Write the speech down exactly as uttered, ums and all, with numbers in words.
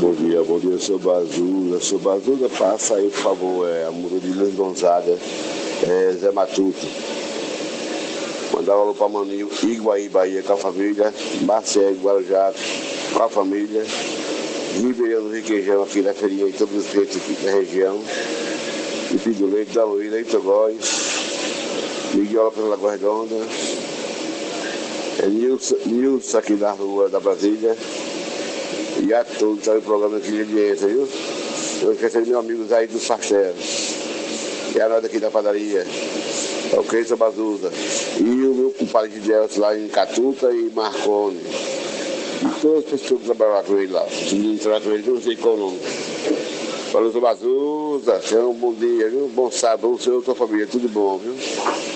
Bom dia, bom dia, sou Bazuza. Sou Bazuza, passa aí, por favor, é, a música de Luiz Gonzaga, é, Zé Matuto. Mandar um alô para Maninho, Iguaí, Bahia, com a família, Marcelo, Guarujá, com a família, Ribeirão do Requeijão, aqui da feirinha, e todos os clientes aqui da região, e Pido Leite, da Luísa, Itogóis, Miguel Lopes Lagoa Redonda, é Nilson, Nilson aqui na rua da Brasília, e a todos que estão no programa aqui de audiência, viu? Eu esqueci de meus amigos aí dos parceiros. E a nós aqui da padaria. Ok, seu Bazuza. E o meu compadre de Deus lá em Catuca e Marconi. E todas as pessoas que trabalham com ele lá. Se não entrar com ele, não sei qual o nome. Falou, seu Bazuza. Tenha um bom dia, viu? Bom sábado, bom seu, sua família. Tudo bom, viu?